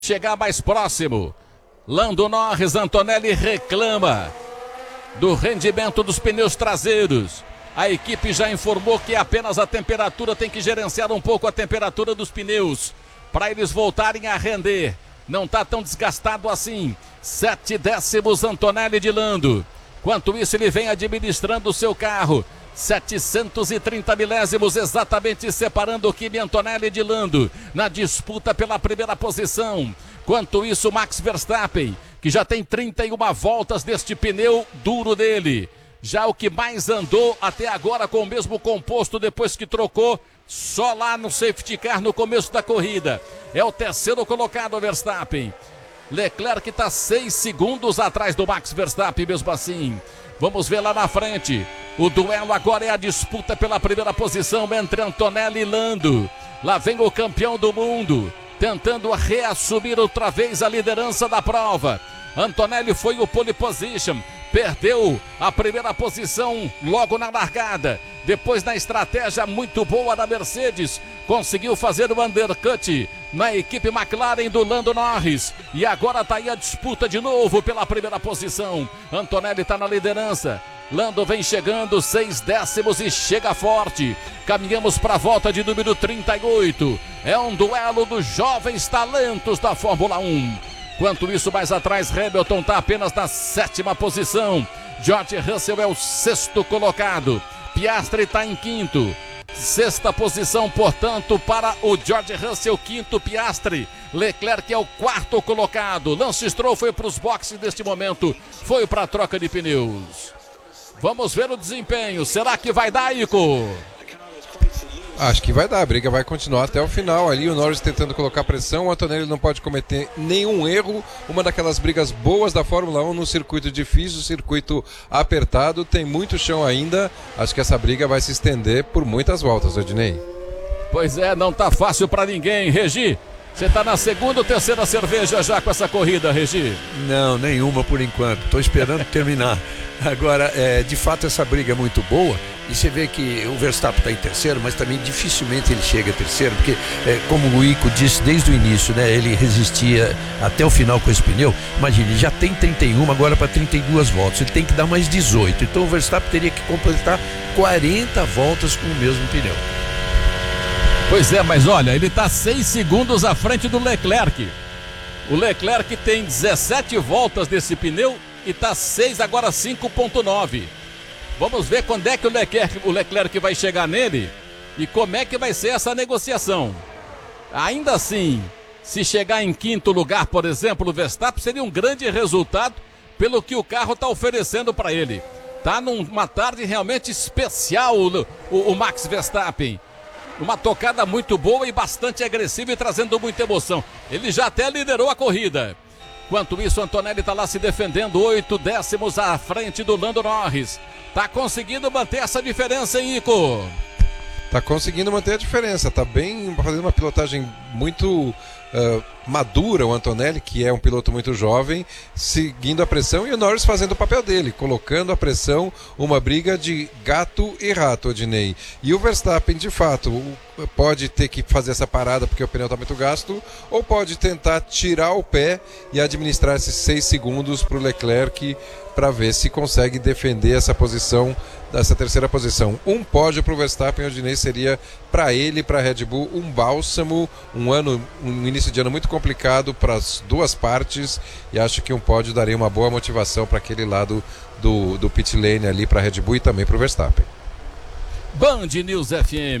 chegar mais próximo. Lando Norris, Antonelli reclama do rendimento dos pneus traseiros. A equipe já informou que apenas a temperatura, tem que gerenciar um pouco a temperatura dos pneus para eles voltarem a render. Não está tão desgastado assim. 7 décimos Antonelli de Lando. Enquanto isso, ele vem administrando o seu carro. 730 milésimos exatamente separando o Kimi Antonelli de Lando na disputa pela primeira posição. Enquanto isso, Max Verstappen, que já tem 31 voltas deste pneu duro dele. Já o que mais andou até agora com o mesmo composto depois que trocou só lá no safety car no começo da corrida. É o terceiro colocado, Verstappen. Leclerc está 6 segundos atrás do Max Verstappen mesmo assim. Vamos ver lá na frente. O duelo agora é a disputa pela primeira posição entre Antonelli e Lando. Lá vem o campeão do mundo, tentando reassumir outra vez a liderança da prova. Antonelli foi o pole position, perdeu a primeira posição logo na largada. Depois, na estratégia muito boa da Mercedes, conseguiu fazer o undercut na equipe McLaren do Lando Norris. E agora está aí a disputa de novo pela primeira posição. Antonelli está na liderança. Lando vem chegando 6 décimos e chega forte. Caminhamos para a volta de número 38. É um duelo dos jovens talentos da Fórmula 1. Enquanto isso, mais atrás, Hamilton está apenas na 7ª posição. George Russell é o 6º colocado. Piastri está em 5º. 6ª posição, portanto, para o George Russell, 5º Piastri. Leclerc é o 4º colocado. Lance Stroll foi para os boxes neste momento. Foi para a troca de pneus. Vamos ver o desempenho. Será que vai dar, Ico? Acho que vai dar, a briga vai continuar até o final ali, o Norris tentando colocar pressão, o Antonelli não pode cometer nenhum erro, uma daquelas brigas boas da Fórmula 1 no circuito difícil, circuito apertado, tem muito chão ainda, acho que essa briga vai se estender por muitas voltas, Odinei. Pois é, não tá fácil pra ninguém, Regi. Você tá na segunda ou terceira cerveja já com essa corrida, Regi? Não, nenhuma por enquanto, tô esperando terminar. Agora, de fato, essa briga é muito boa e você vê que o Verstappen está em terceiro, mas também dificilmente ele chega a terceiro, porque, como o Ico disse desde o início, né, ele resistia até o final com esse pneu. Imagina, ele já tem 31, agora para 32 voltas, ele tem que dar mais 18. Então o Verstappen teria que completar 40 voltas com o mesmo pneu. Pois é, mas olha, ele está 6 segundos à frente do Leclerc. O Leclerc tem 17 voltas desse pneu e está 6, agora 5.9. Vamos ver quando é que o Leclerc vai chegar nele e como é que vai ser essa negociação. Ainda assim, se chegar em 5º lugar, por exemplo, o Verstappen, seria um grande resultado pelo que o carro está oferecendo para ele. Está numa tarde realmente especial o Max Verstappen. Uma tocada muito boa e bastante agressiva e trazendo muita emoção. Ele já até liderou a corrida. Enquanto isso, Antonelli está lá se defendendo, 8 décimos à frente do Lando Norris. Está conseguindo manter essa diferença, hein, Ico? Está conseguindo manter a diferença, está bem, fazendo uma pilotagem muito madura, o Antonelli, que é um piloto muito jovem, seguindo a pressão, e o Norris fazendo o papel dele, colocando a pressão, uma briga de gato e rato, Odinei. E o Verstappen, de fato, pode ter que fazer essa parada porque o pneu está muito gasto, ou pode tentar tirar o pé e administrar esses 6 segundos para o Leclerc, para ver se consegue defender essa posição, dessa terceira posição. Um pódio para o Verstappen, Odinei, seria para ele, para a Red Bull, um bálsamo, um início de ano muito complicado para as duas partes, e acho que um pódio daria uma boa motivação para aquele lado do pit lane ali para a Red Bull e também para o Verstappen. Band News FM.